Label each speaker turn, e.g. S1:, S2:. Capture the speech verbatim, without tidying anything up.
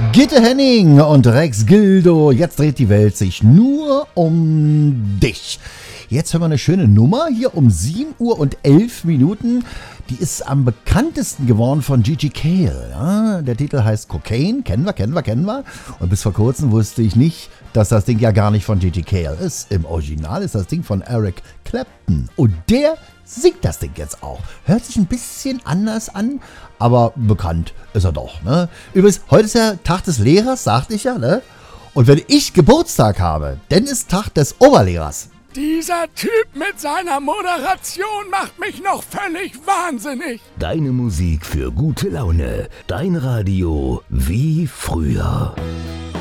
S1: Gitte Henning und Rex Gildo, jetzt dreht die Welt sich nur um dich. Jetzt hören wir eine schöne Nummer hier um sieben Uhr und elf Minuten. Die ist am bekanntesten geworden von Gigi Cale. Ja, der Titel heißt Cocaine, kennen wir, kennen wir, kennen wir. Und bis vor kurzem wusste ich nicht, dass das Ding ja gar nicht von Gigi Cale ist. Im Original ist das Ding von Eric Clapton. Und der singt das Ding jetzt auch. Hört sich ein bisschen anders an, aber bekannt ist er doch. Ne? Übrigens, heute ist ja Tag des Lehrers, sagte ich ja. Ne? Und wenn ich Geburtstag habe, dann ist Tag des Oberlehrers.
S2: Dieser Typ mit seiner Moderation macht mich noch völlig wahnsinnig.
S3: Deine Musik für gute Laune. Dein Radio wie früher.